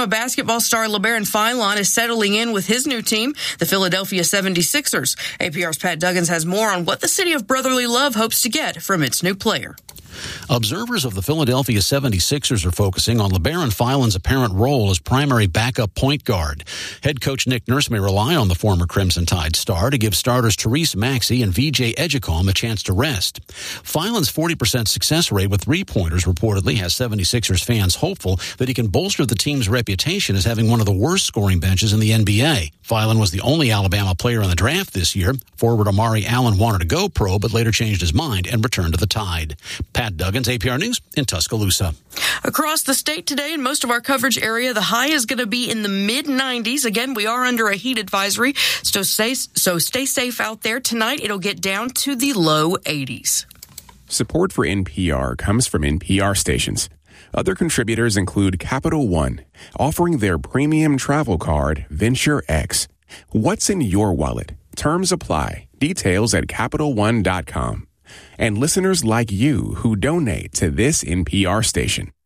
Alabama basketball star LeBaron Philon is settling in with his new team, the Philadelphia 76ers. APR's Pat Duggins has more on what the city of brotherly love hopes to get from its new player. Observers of the Philadelphia 76ers are focusing on LeBaron Philon's apparent role as primary backup point guard. Head coach Nick Nurse may rely on the former Crimson Tide star to give starters Therese Maxey and VJ Edgecombe a chance to rest. Philon's 40% success rate with three-pointers reportedly has 76ers fans hopeful that he can bolster the team's reputation as having one of the worst scoring benches in the NBA. Philon was the only Alabama player in the draft this year. Forward Amari Allen wanted to go pro, but later changed his mind and returned to the Tide. Pat Duggins, APR News in Tuscaloosa. Across the state today, in most of our coverage area, the high is going to be in the mid-90s. Again, we are under a heat advisory, so stay safe out there. Tonight, it'll get down to the low 80s. Support for NPR comes from NPR stations. Other contributors include Capital One, offering their premium travel card, Venture X. What's in your wallet? Terms apply. Details at CapitalOne.com. And listeners like you who donate to this NPR station.